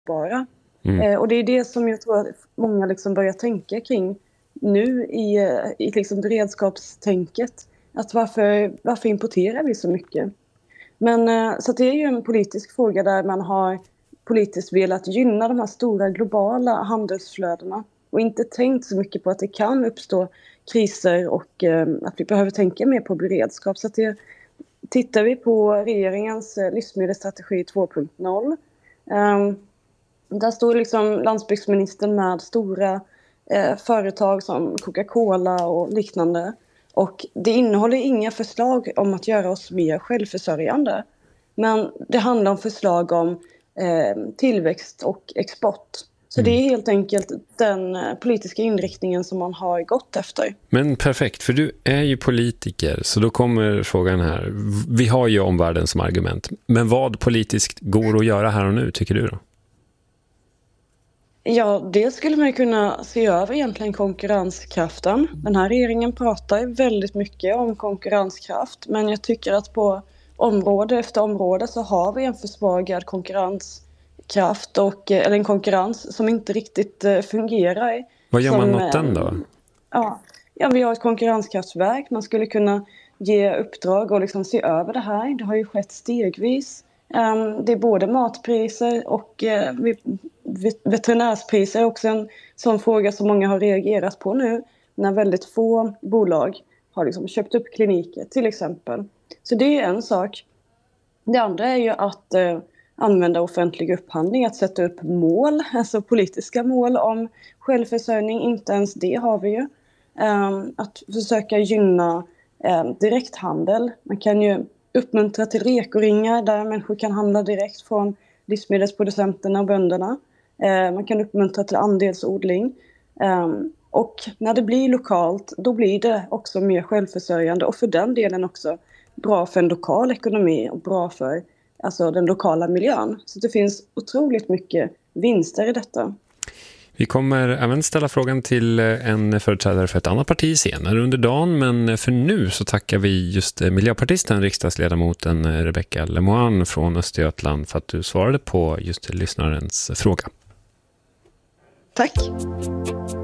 bara. Och det är det som jag tror att många liksom börjar tänka kring nu i liksom beredskapstänket. Att varför importerar vi så mycket? Men så det är ju en politisk fråga där man har politiskt velat gynna de här stora globala handelsflödena och inte tänkt så mycket på att det kan uppstå kriser och att vi behöver tänka mer på beredskap. Så att tittar vi på regeringens livsmedelsstrategi 2.0, där står liksom landsbygdsministern med stora företag som Coca-Cola och liknande. Och det innehåller inga förslag om att göra oss mer självförsörjande. Men det handlar om förslag om tillväxt och export. Så det är helt enkelt den politiska inriktningen som man har gått efter. Men perfekt, för du är ju politiker, så då kommer frågan här. Vi har ju omvärlden som argument. Men vad politiskt går att göra här och nu, tycker du då? Ja, det skulle man kunna se över egentligen konkurrenskraften. Den här regeringen pratar väldigt mycket om konkurrenskraft. Men jag tycker att på område efter område så har vi en försvagad konkurrenskraft eller en konkurrens som inte riktigt fungerar. Vad gör man åt den då? Ja, vi har ett konkurrenskraftverk. Man skulle kunna ge uppdrag och liksom se över det här. Det har ju skett stegvis. Det är både matpriser och veterinärspriser är också en sån fråga som många har reagerat på nu. När väldigt få bolag har liksom köpt upp kliniker till exempel. Så det är en sak. Det andra är ju att använda offentlig upphandling, att sätta upp mål, alltså politiska mål om självförsörjning. Inte ens det har vi ju. Att försöka gynna direkthandel. Man kan ju uppmuntra till rekoringar där människor kan handla direkt från livsmedelsproducenterna och bönderna. Man kan uppmuntra till andelsodling. Och när det blir lokalt, då blir det också mer självförsörjande och för den delen också bra för en lokal ekonomi och bra för alltså den lokala miljön. Så det finns otroligt mycket vinster i detta. Vi kommer även ställa frågan till en företrädare för ett annat parti senare under dagen, men för nu så tackar vi just miljöpartisten, riksdagsledamoten Rebecka Lemoine från Östergötland för att du svarade på just lyssnarens fråga. Tack!